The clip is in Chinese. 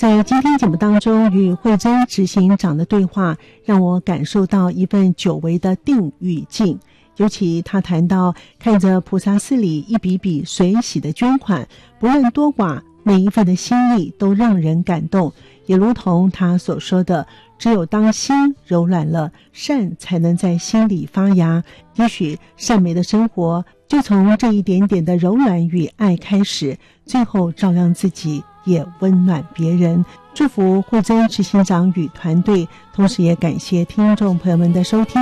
在今天节目当中，与慧珍执行长的对话，让我感受到一份久违的定与静。尤其他谈到看着菩萨寺里一笔笔随喜的捐款，不论多寡，每一份的心意都让人感动。也如同他所说的，只有当心柔软了，善才能在心里发芽。也许善美的生活就从这一点点的柔软与爱开始，最后照亮自己，也温暖别人。祝福慧珍执行长与团队，同时也感谢听众朋友们的收听。